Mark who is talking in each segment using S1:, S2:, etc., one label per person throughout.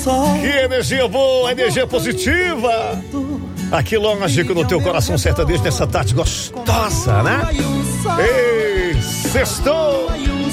S1: Que energia boa, energia positiva. Aqui, lógico, no teu coração sertanejo, nessa tarde gostosa, né? Ei, sextou.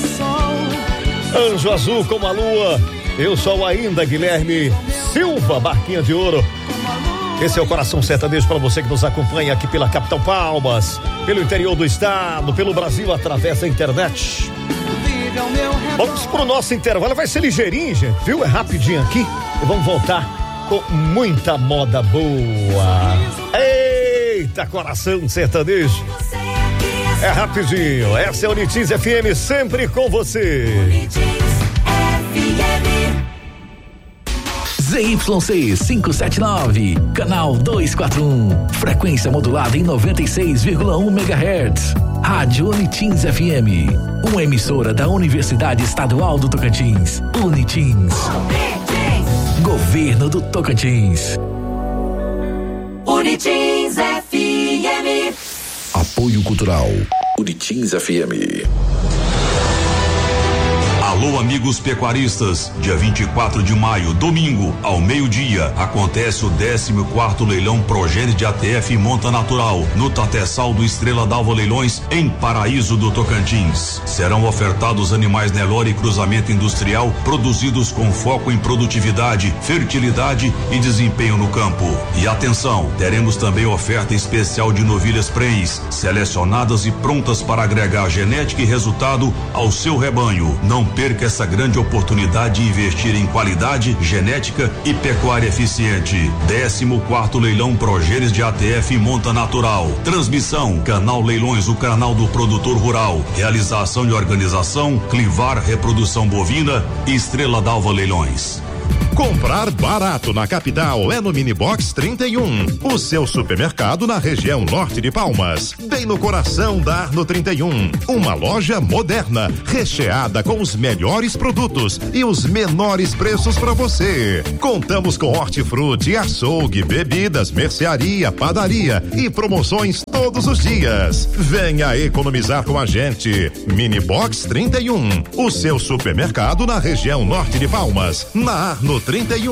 S1: Anjo azul como a lua. Eu sou ainda Guilherme Silva, Barquinha de Ouro. Esse é o coração sertanejo para você que nos acompanha aqui pela capital Palmas, pelo interior do estado, pelo Brasil através da internet. Vamos pro nosso intervalo, vai ser ligeirinho, gente, viu? É rapidinho aqui e vamos voltar com muita moda boa. Eita, coração sertanejo. É rapidinho, essa é a Unitins FM, sempre com você.
S2: ZYC 579, canal 241, frequência modulada em 96,1 MHz. Rádio Unitins FM, uma emissora da Universidade Estadual do Tocantins. Unitins. Governo do Tocantins.
S3: Unitins FM.
S2: Apoio Cultural. Unitins FM.
S4: Alô, amigos pecuaristas, dia 24 de maio, domingo, ao meio-dia, acontece o 14º leilão Progênie de ATF Monta Natural, no Tateçal do Estrela d'Alva Leilões, em Paraíso do Tocantins. Serão ofertados animais Nelore e cruzamento industrial, produzidos com foco em produtividade, fertilidade e desempenho no campo. E atenção, teremos também oferta especial de novilhas prens, selecionadas e prontas para agregar genética e resultado ao seu rebanho. Não perca essa grande oportunidade de investir em qualidade, genética e pecuária eficiente. 14º leilão Progênies de ATF Monta Natural. Transmissão Canal Leilões, o canal do produtor rural. Realização e organização Clivar Reprodução Bovina e Estrela d'Alva Leilões.
S5: Comprar barato na capital é no Minibox 31, o seu supermercado na região norte de Palmas, bem no coração da Arno 31. Uma loja moderna, recheada com os melhores produtos e os menores preços para você. Contamos com hortifruti, açougue, bebidas, mercearia, padaria e promoções todos os dias. Venha economizar com a gente. Minibox 31, o seu supermercado na região norte de Palmas, na Arno 31.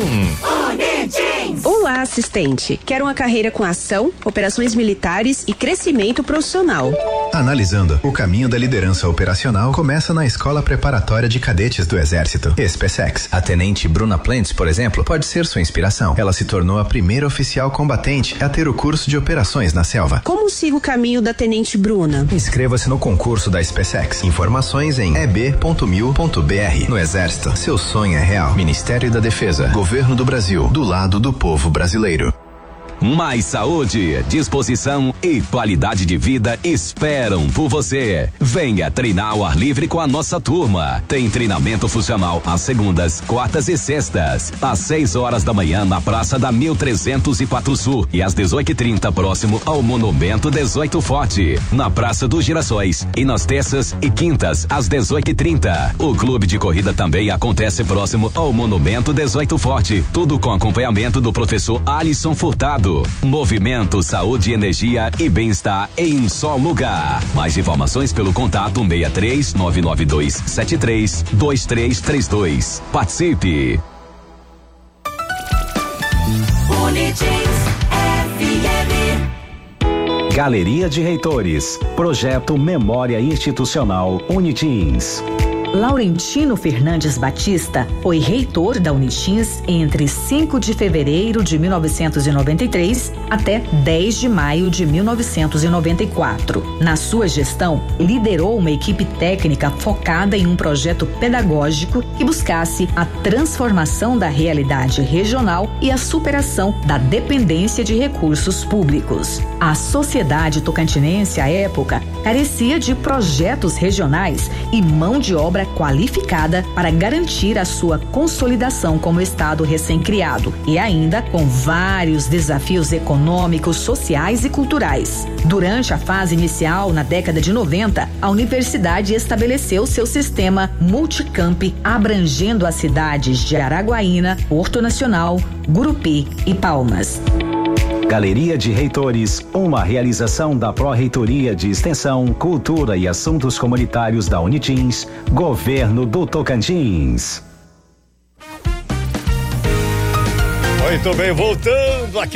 S6: Olá, assistente. Quero uma carreira com ação, operações militares e crescimento profissional.
S7: Analisando, o caminho da liderança operacional começa na Escola Preparatória de Cadetes do Exército, SpaceX. A tenente Bruna Plentes, por exemplo, pode ser sua inspiração. Ela se tornou a primeira oficial combatente a ter o curso de operações na selva.
S6: Como sigo o caminho da tenente Bruna?
S7: Inscreva-se no concurso da SpaceX. Informações em eb.mil.br. No Exército, seu sonho é real. Ministério da Defesa, Governo do Brasil, do lado do povo brasileiro.
S8: Mais saúde, disposição e qualidade de vida esperam por você. Venha treinar ao ar livre com a nossa turma. Tem treinamento funcional às segundas, quartas e sextas, às 6 horas da manhã na Praça da 1304 Sul e às 18h30 próximo ao Monumento 18 Forte, na Praça dos Girassóis, e nas terças e quintas às 18h30. O clube de corrida também acontece próximo ao Monumento 18 Forte, tudo com acompanhamento do professor Alisson Furtado. Movimento, saúde, energia e bem-estar em um só lugar. Mais informações pelo contato 63 992 73 2332. Participe.
S3: Unitins FM.
S9: Galeria de Reitores. Projeto Memória Institucional Unitins.
S10: Laurentino Fernandes Batista foi reitor da Unitins entre 5 de fevereiro de 1993 até 10 de maio de 1994. Na sua gestão, liderou uma equipe técnica focada em um projeto pedagógico que buscasse a transformação da realidade regional e a superação da dependência de recursos públicos. A sociedade tocantinense, à época, carecia de projetos regionais e mão de obra qualificada para garantir a sua consolidação como Estado recém-criado, e ainda com vários desafios econômicos, sociais e culturais. Durante a fase inicial, na década de 90, a universidade estabeleceu seu sistema multicamp, abrangendo as cidades de Araguaína, Porto Nacional, Gurupi e Palmas.
S9: Galeria de Reitores, uma realização da Pró-Reitoria de Extensão, Cultura e Assuntos Comunitários da Unitins, Governo do Tocantins.
S1: Muito bem, voltando aqui